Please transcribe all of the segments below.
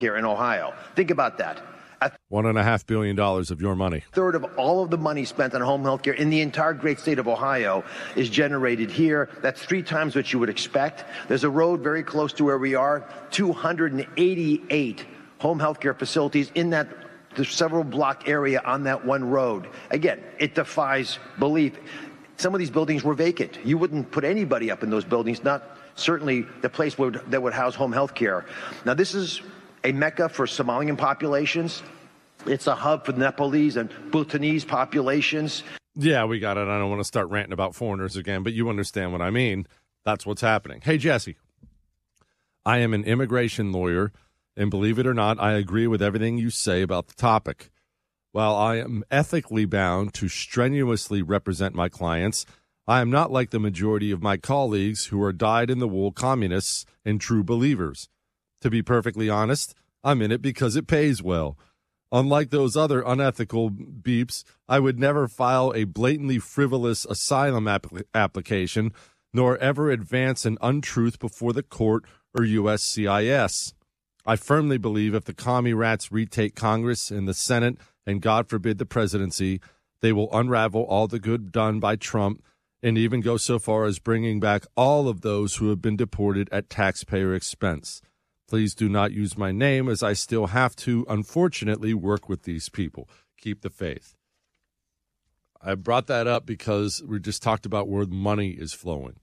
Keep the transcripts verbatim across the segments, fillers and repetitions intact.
here in Ohio. Think about that. A One and a half billion dollars of your money. third of all of the money spent on home health care in the entire great state of Ohio is generated here. That's three times what you would expect. There's a road very close to where we are, two hundred eighty-eight home health care facilities in that several block area on that one road. Again, it defies belief. Some of these buildings were vacant. You wouldn't put anybody up in those buildings, not certainly the place would, that would house home health care. Now, this is a mecca for Somalian populations. It's a hub for Nepalese and Bhutanese populations. Yeah, we got it. I don't want to start ranting about foreigners again, but you understand what I mean. That's what's happening. Hey, Jesse, I am an immigration lawyer, and believe it or not, I agree with everything you say about the topic. While I am ethically bound to strenuously represent my clients, I am not like the majority of my colleagues who are dyed-in-the-wool communists and true believers. To be perfectly honest, I'm in it because it pays well. Unlike those other unethical beeps, I would never file a blatantly frivolous asylum app- application, nor ever advance an untruth before the court or U S C I S. I firmly believe if the commie rats retake Congress and the Senate, and God forbid the presidency, they will unravel all the good done by Trump and even go so far as bringing back all of those who have been deported at taxpayer expense. Please do not use my name, as I still have to, unfortunately, work with these people. Keep the faith. I brought that up because we just talked about where the money is flowing.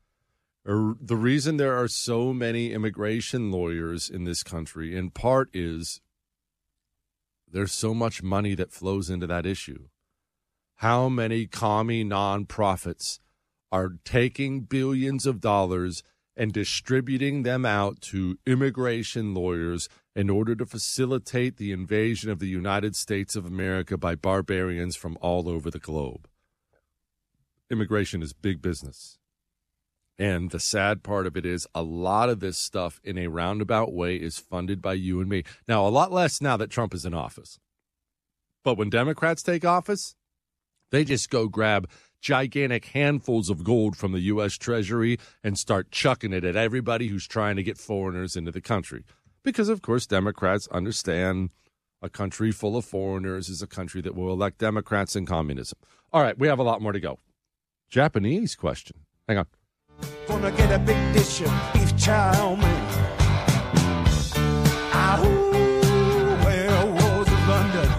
The reason there are so many immigration lawyers in this country, in part, is there's so much money that flows into that issue. How many commie nonprofits are taking billions of dollars and distributing them out to immigration lawyers in order to facilitate the invasion of the United States of America by barbarians from all over the globe? Immigration is big business. And the sad part of it is a lot of this stuff in a roundabout way is funded by you and me. Now, a lot less now that Trump is in office. But when Democrats take office, they just go grab gigantic handfuls of gold from the U S Treasury and start chucking it at everybody who's trying to get foreigners into the country. Because, of course, Democrats understand a country full of foreigners is a country that will elect Democrats and communism. All right, we have a lot more to go. Japanese question. Hang on. Gonna get a big dish of beef chow mein. Ahoo, where was London?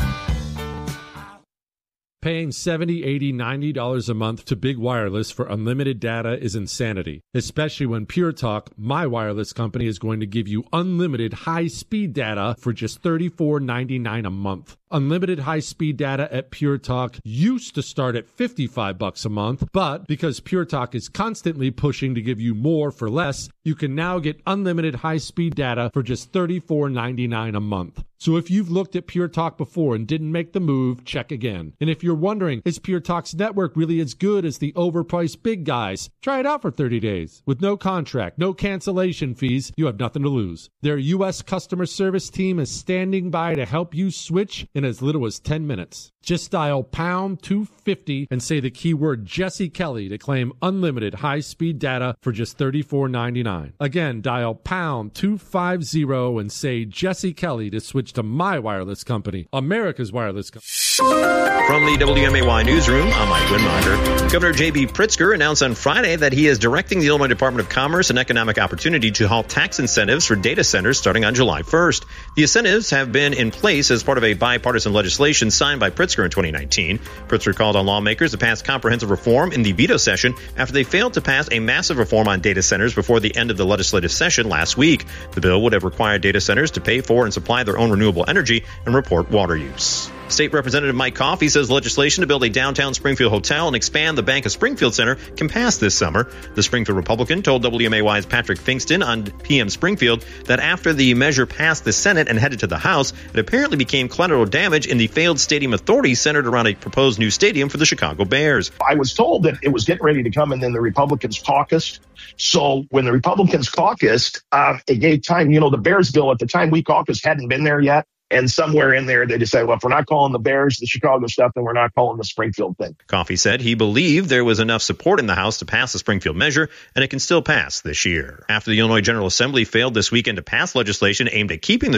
Paying seventy dollars, eighty dollars, ninety dollars a month to Big Wireless for unlimited data is insanity, especially when Pure Talk, my wireless company, is going to give you unlimited high-speed data for just thirty-four ninety-nine a month. Unlimited high-speed data at Pure Talk used to start at fifty-five bucks a month, but because Pure Talk is constantly pushing to give you more for less, you can now get unlimited high-speed data for just thirty-four ninety-nine a month. So if you've looked at Pure Talk before and didn't make the move, check again. And if you're wondering, is Pure Talk's network really as good as the overpriced big guys? Try it out for thirty days. With no contract, no cancellation fees, you have nothing to lose. Their U S customer service team is standing by to help you switch in as little as ten minutes. Just dial pound two fifty and say the keyword Jesse Kelly to claim unlimited high-speed data for just thirty-four ninety-nine. Again, dial pound two fifty and say Jesse Kelly to switch to my wireless company, America's wireless company. From the W M A Y newsroom, I'm Mike Winmacher. Governor J B Pritzker announced on Friday that he is directing the Illinois Department of Commerce and Economic Opportunity to halt tax incentives for data centers starting on July first. The incentives have been in place as part of a bipartisan legislation signed by Pritzker in twenty nineteen. Pritzker called on lawmakers to pass comprehensive reform in the veto session after they failed to pass a massive reform on data centers before the end of the legislative session last week. The bill would have required data centers to pay for and supply their own renewable energy and report water use. State Representative Mike Coffey says legislation to build a downtown Springfield hotel and expand the Bank of Springfield Center can pass this summer. The Springfield Republican told W M A Y's Patrick Finkston on P M Springfield that after the measure passed the Senate and headed to the House, it apparently became collateral damage in the failed Stadium Authority centered around a proposed new stadium for the Chicago Bears. I was told that it was getting ready to come, and then the Republicans caucused. So when the Republicans caucused, uh, it gave time. You know, the Bears bill at the time we caucused hadn't been there yet. And somewhere in there, they decided, well, if we're not calling the Bears the Chicago stuff, then we're not calling the Springfield thing. Coffey said he believed there was enough support in the House to pass the Springfield measure, and it can still pass this year. After the Illinois General Assembly failed this weekend to pass legislation aimed at keeping the